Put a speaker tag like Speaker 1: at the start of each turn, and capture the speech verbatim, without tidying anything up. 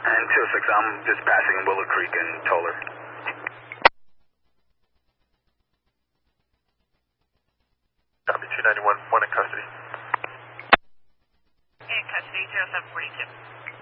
Speaker 1: And two oh six, I'm just passing Willow Creek and Toller.
Speaker 2: Copy, two ninety-one, one in custody.
Speaker 3: In custody, zero seven forty-two.